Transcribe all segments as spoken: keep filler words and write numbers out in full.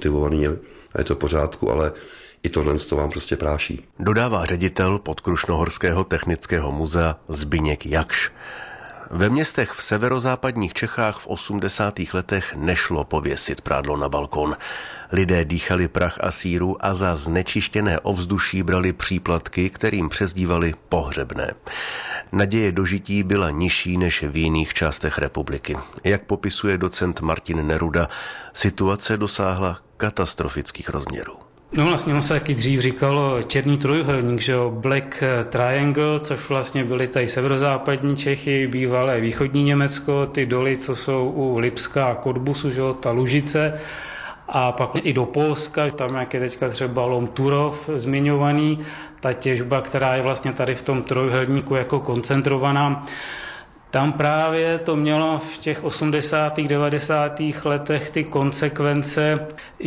kultivovaný a je to v pořádku, ale i tohle to vám prostě práší. Dodává ředitel Podkrušnohorského technického muzea Zbyněk Jakš. Ve městech v severozápadních Čechách v osmdesátých letech nešlo pověsit prádlo na balkon. Lidé dýchali prach a síru a za znečištěné ovzduší brali příplatky, kterým přezdívali pohřebné. Naděje dožití byla nižší než v jiných částech republiky. Jak popisuje docent Martin Neruda, situace dosáhla katastrofických rozměrů. No vlastně on se taky dřív říkalo černý trojuhelník, že jo, Black Triangle, což vlastně byly tady severozápadní Čechy, bývalé východní Německo, ty doly, co jsou u Lipska a Kodbusu, že jo, ta Lužice, a pak i do Polska, tam jak je teďka třeba Lom Turów zmiňovaný, ta těžba, která je vlastně tady v tom trojuhelníku jako koncentrovaná. Tam právě to mělo v těch osmdesátých, devadesátých letech ty konsekvence,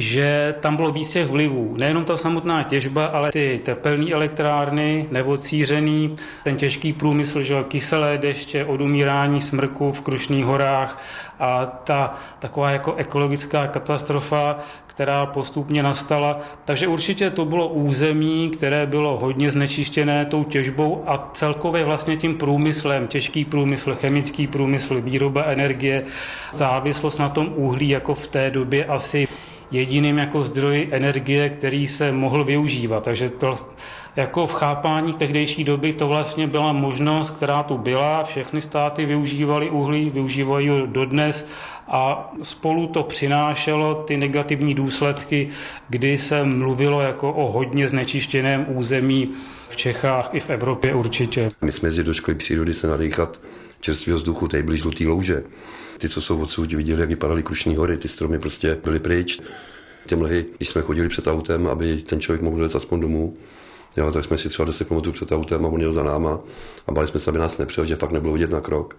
že tam bylo víc těch vlivů. Nejenom ta samotná těžba, ale ty tepelné elektrárny, nevocířený, ten těžký průmysl, že kyselé deště, odumírání smrku v Krušných horách a ta taková jako ekologická katastrofa, která postupně nastala. Takže určitě to bylo území, které bylo hodně znečištěné tou těžbou a celkově vlastně tím průmyslem, těžký průmysl, chemický průmysl, výroba energie, závislost na tom uhlí jako v té době asi jediným jako zdroj energie, který se mohl využívat. Takže to jako v chápání tehdejší doby to vlastně byla možnost, která tu byla. Všechny státy využívaly uhlí, využívají ho dodnes a spolu to přinášelo ty negativní důsledky, kdy se mluvilo jako o hodně znečištěném území v Čechách i v Evropě určitě. My jsme jezdili do školy přírody se nadýchat čerstvého vzduchu, tady byly žlutý louže. Ty, co jsou odsud, viděli, jak vypadaly Krušní hory, ty stromy prostě byly pryč. Ty mlhy, když jsme chodili před autem, aby ten člověk mohl dojet aspoň domů, jo, tak jsme si třeba deset kilometrů před autem a on jel za náma a báli jsme se, aby nás nepřijel, že fakt nebylo vidět na krok.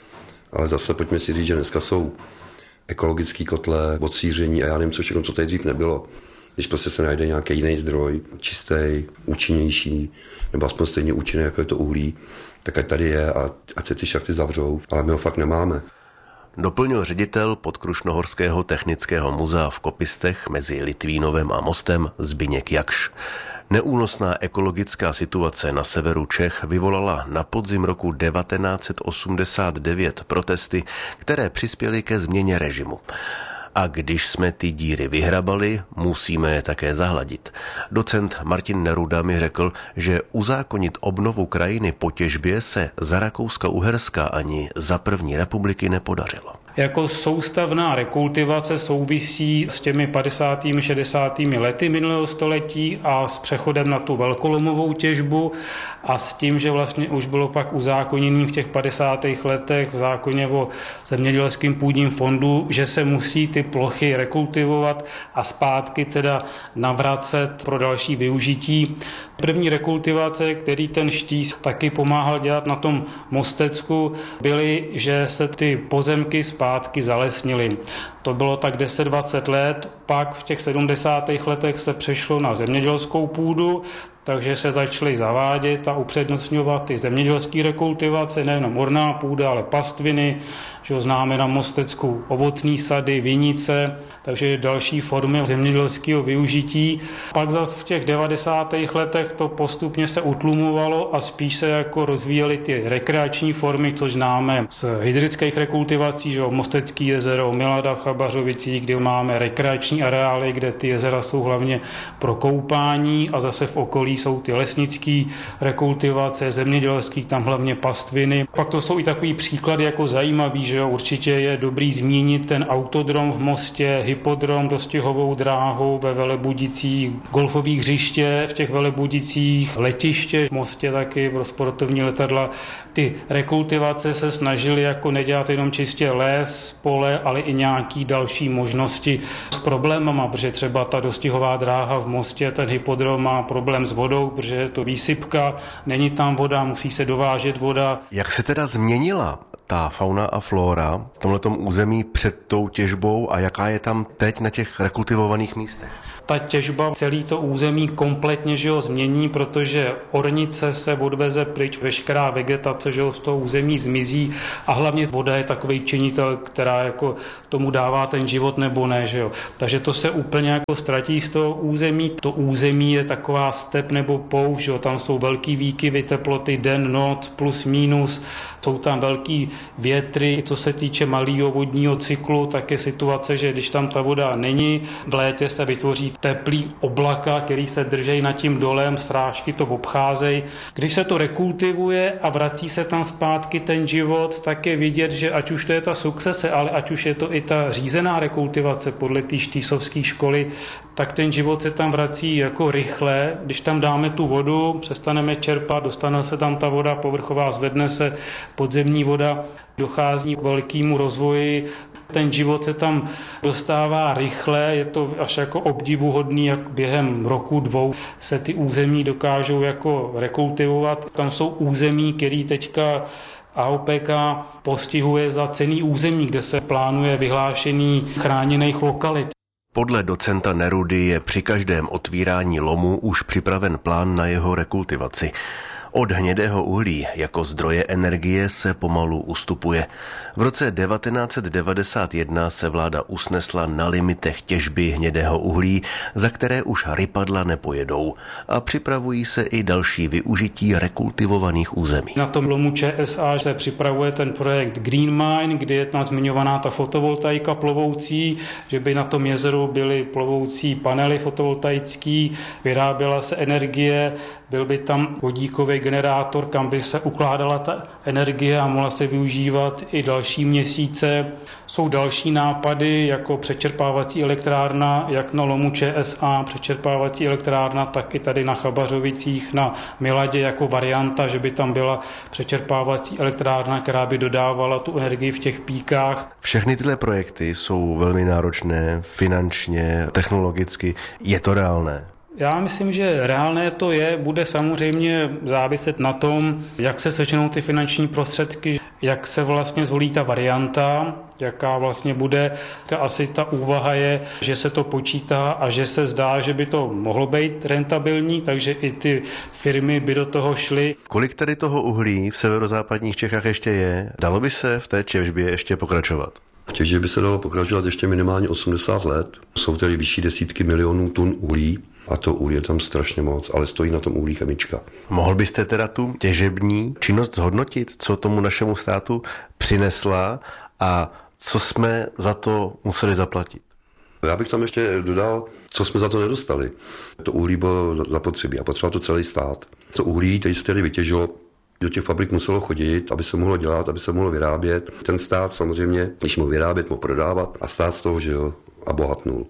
Ale zase pojďme si říct, že dneska jsou ekologický kotle, odsíření a já nevím, co všechno, co tady dřív nebylo. Když prostě se najde nějaký jiný zdroj, čistý, účinnější, nebo aspoň stejně účinný, jako je to uhlí, tak ať tady je a ať se ty šachty zavřou, ale my ho fakt nemáme. Doplnil ředitel Podkrušnohorského technického muzea v Kopistech mezi Litvínovem a Mostem Zbyněk Jakš. Neúnosná ekologická situace na severu Čech vyvolala na podzim roku devatenáct set osmdesát devět protesty, které přispěly ke změně režimu. A když jsme ty díry vyhrabali, musíme je také zahladit. Docent Martin Neruda mi řekl, že uzákonit obnovu krajiny po těžbě se za Rakouska-Uherska ani za první republiky nepodařilo. Jako soustavná rekultivace souvisí s těmi padesátými šedesátými lety minulého století a s přechodem na tu velkolomovou těžbu a s tím, že vlastně už bylo pak uzákonění v těch padesátých letech v zákoně o zemědělském půdním fondu, že se musí ty plochy rekultivovat a zpátky teda navracet pro další využití. První rekultivace, který ten Štýs taky pomáhal dělat na tom Mostecku, byly, že se ty pozemky zpátky zalesnily. To bylo tak deset dvacet let, pak v těch sedmdesátých letech se přešlo na zemědělskou půdu, takže se začaly zavádět a upřednostňovat ty zemědělské rekultivace, nejenom orná půda, ale pastviny, že známe na Mostecku ovocní sady, vinice, takže další formy zemědělského využití. Pak zase v těch devadesátých letech to postupně se utlumovalo a spíš se jako rozvíjely ty rekreační formy, což známe z hydrických rekultivací, že Mostecký jezero, Milada v Chabařovicích, kde máme rekreační areály, kde ty jezera jsou hlavně pro koupání a zase v okolí jsou ty lesnické rekultivace, zemědělský, tam hlavně pastviny. Pak to jsou i takový příklady jako zajímavý, že jo, určitě je dobrý zmínit ten autodrom v Mostě, hypodrom, dostihovou dráhu ve Velebudicích, golfových hřiště v těch Velebudicích, letiště v Mostě taky pro sportovní letadla. Ty rekultivace se snažily jako nedělat jenom čistě les, pole, ale i nějaký další možnosti s problémama, protože třeba ta dostihová dráha v Mostě, ten hypodrom má problém s vodou, protože je to výsypka, není tam voda, musí se dovážet voda. Jak se teda změnila ta fauna a flora v tomhletom území před tou těžbou a jaká je tam teď na těch rekultivovaných místech? Ta těžba celý to území kompletně, že ho změní, protože ornice se odveze pryč, veškerá vegetace, že ho z toho území zmizí a hlavně voda je takový činitel, která jako tomu dává ten život nebo ne, že jo. Takže to se úplně jako ztratí z toho území. To území je taková step nebo poušť, že jo. Tam jsou velký výkyvy teploty, den, noc, plus, minus, jsou tam velký větry. Co se týče malého vodního cyklu, tak je situace, že když tam ta voda není, v létě se vytvoří teplý oblaka, který se drží nad tím dolem, strážky to obcházejí. Když se to rekultivuje a vrací se tam zpátky ten život, tak je vidět, že ať už to je ta sukcese, ale ať už je to i ta řízená rekultivace podle té štýsovské školy, tak ten život se tam vrací jako rychle. Když tam dáme tu vodu, přestaneme čerpat, dostane se tam ta voda povrchová, zvedne se podzemní voda, dochází k velkému rozvoji. Ten život se tam dostává rychle, je to až jako obdivuhodný, jak během roku, dvou se ty území dokážou jako rekultivovat. Tam jsou území, který teďka A O P K postihuje za cenný území, kde se plánuje vyhlášení chráněných lokalit. Podle docenta Nerudy je při každém otvírání lomu už připraven plán na jeho rekultivaci. Od hnědého uhlí jako zdroje energie se pomalu ustupuje. V roce devatenáct set devadesát jedna se vláda usnesla na limitech těžby hnědého uhlí, za které už rypadla nepojedou, a připravují se i další využití rekultivovaných území. Na tom lomu Č S A se připravuje ten projekt Green Mine, kde je tam zmiňovaná ta fotovoltaika plovoucí, že by na tom jezeru byly plovoucí panely fotovoltaické, vyráběla se energie, byl by tam vodíkový generátor, kam by se ukládala ta energie a mohla se využívat i další měsíce. Jsou další nápady, jako přečerpávací elektrárna, jak na lomu Č S A, přečerpávací elektrárna, tak i tady na Chabařovicích, na Miladě jako varianta, že by tam byla přečerpávací elektrárna, která by dodávala tu energii v těch píkách. Všechny tyhle projekty jsou velmi náročné finančně, technologicky. Je to reálné? Já myslím, že reálné to je, bude samozřejmě záviset na tom, jak se sečnou ty finanční prostředky, jak se vlastně zvolí ta varianta, jaká vlastně bude. Asi ta úvaha je, že se to počítá a že se zdá, že by to mohlo být rentabilní, takže i ty firmy by do toho šly. Kolik tady toho uhlí v severozápadních Čechách ještě je? Dalo by se v té těžbě ještě pokračovat? V těžbě by se dalo pokračovat ještě minimálně osmdesát let. Jsou tady vyšší desítky milionů tun uhlí. A to uhlí je tam strašně moc, ale stojí na tom uhlí chemička. Mohl byste teda tu těžební činnost zhodnotit, co tomu našemu státu přinesla a co jsme za to museli zaplatit? Já bych tam ještě dodal, co jsme za to nedostali. To uhlí bylo zapotřebí a potřeboval to celý stát. To uhlí, který se tady vytěžilo, do těch fabrik muselo chodit, aby se mohlo dělat, aby se mohlo vyrábět. Ten stát samozřejmě, když mohl vyrábět, mohl prodávat a stát z toho žil a bohatnul.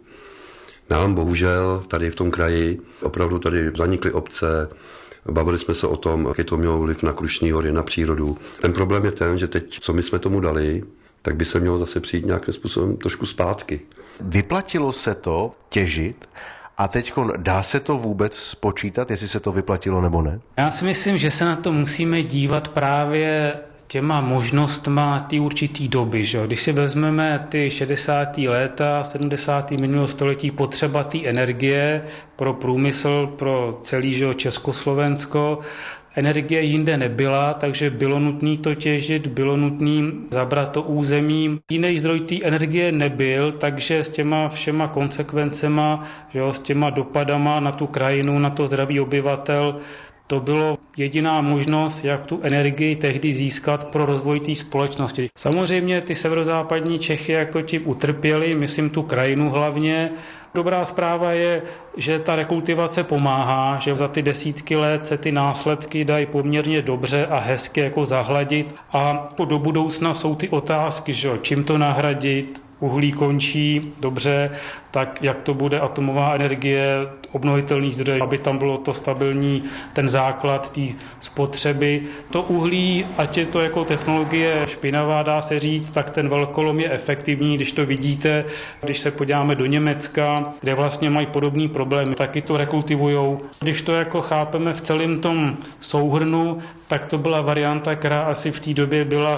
Nám bohužel tady v tom kraji opravdu tady zanikly obce, bavili jsme se o tom, jaký to mělo vliv na Krušné hory, na přírodu. Ten problém je ten, že teď, co my jsme tomu dali, tak by se mělo zase přijít nějakým způsobem trošku zpátky. Vyplatilo se to těžit a teď dá se to vůbec spočítat, jestli se to vyplatilo nebo ne? Já si myslím, že se na to musíme dívat právě těma možnostma ty určitý doby. Že? Když si vezmeme ty šedesátá léta, sedmdesátá minulého století, potřeba té energie pro průmysl, pro celý že, Československo, energie jinde nebyla, takže bylo nutné to těžit, bylo nutné zabrat to území. Jiný zdroj té energie nebyl, takže s těma všema konsekvencema, že jo, s těma dopadama na tu krajinu, na to zdraví obyvatel, to bylo jediná možnost, jak tu energii tehdy získat pro rozvoj té společnosti. Samozřejmě ty severozápadní Čechy jako tím utrpěli, myslím tu krajinu hlavně. Dobrá zpráva je, že ta rekultivace pomáhá, že za ty desítky let se ty následky dají poměrně dobře a hezky jako zahladit. A do budoucna jsou ty otázky, že čím to nahradit. Uhlí končí, dobře, tak jak to bude atomová energie, obnovitelný zdroj, aby tam bylo to stabilní, ten základ té spotřeby. To uhlí, ať je to jako technologie špinavá, dá se říct, tak ten velkolom je efektivní, když to vidíte, když se podíváme do Německa, kde vlastně mají podobný problémy, taky to rekultivujou. Když to jako chápeme v celém tom souhrnu, tak to byla varianta, která asi v té době byla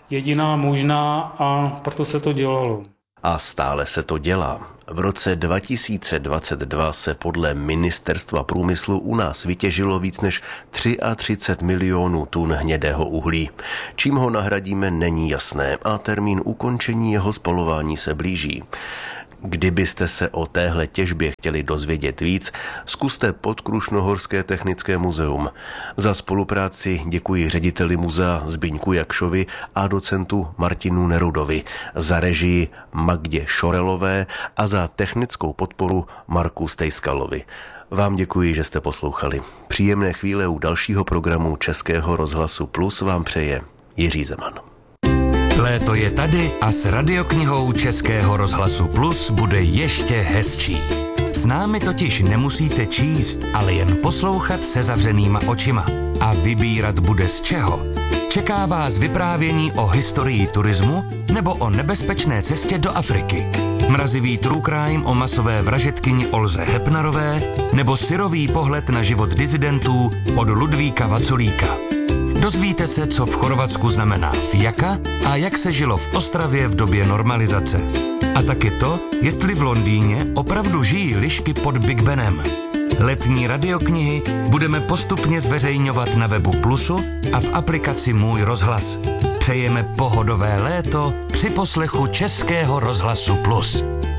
jediná možná a proto se to dělalo. A stále se to dělá. V roce dva tisíce dvacet dva se podle Ministerstva průmyslu u nás vytěžilo víc než třicet tři milionů tun hnědého uhlí. Čím ho nahradíme, není jasné a termín ukončení jeho spalování se blíží. Kdybyste se o téhle těžbě chtěli dozvědět víc, zkuste Podkrušnohorské technické muzeum. Za spolupráci děkuji řediteli muzea Zbyňku Jakšovi a docentu Martinu Nerudovi, za režii Magdě Šorelové a za technickou podporu Marku Stejskalovi. Vám děkuji, že jste poslouchali. Příjemné chvíle u dalšího programu Českého rozhlasu Plus vám přeje Jiří Zeman. Léto je tady a s radioknihou Českého rozhlasu Plus bude ještě hezčí. S námi totiž nemusíte číst, ale jen poslouchat se zavřenýma očima. A vybírat bude z čeho. Čeká vás vyprávění o historii turismu nebo o nebezpečné cestě do Afriky. Mrazivý true crime o masové vražedkyni Olze Hepnarové nebo syrový pohled na život disidentů od Ludvíka Vaculíka. Dozvíte se, co v Chorvatsku znamená fijaka a jak se žilo v Ostravě v době normalizace. A taky to, jestli v Londýně opravdu žijí lišky pod Big Benem. Letní radioknihy budeme postupně zveřejňovat na webu Plusu a v aplikaci Můj rozhlas. Přejeme pohodové léto při poslechu Českého rozhlasu Plus.